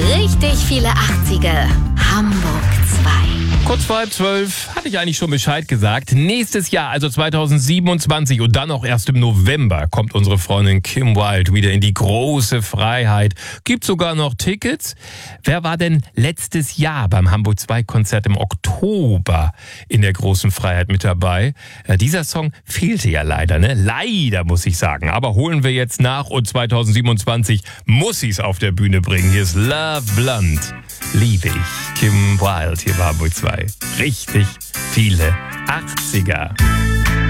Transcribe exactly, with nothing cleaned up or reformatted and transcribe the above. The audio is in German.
Richtig viele achtziger. Hamburg zwei. Kurz vor halb zwölf hatte ich eigentlich schon Bescheid gesagt. Nächstes Jahr, also zweitausendsiebenundzwanzig und dann auch erst im November, kommt unsere Freundin Kim Wilde wieder in die große Freiheit. Gibt sogar noch Tickets. Wer war denn letztes Jahr beim Hamburg zwei Konzert im Oktober in der großen Freiheit mit dabei? Ja, dieser Song fehlte ja leider, ne? Leider, muss ich sagen. Aber holen wir jetzt nach und zweitausendsiebenundzwanzig muss sie es auf der Bühne bringen. Hier ist Love Blunt. Liebe ich. Kim Wilde hier bei Hamburg zwei. Richtig viele achtziger.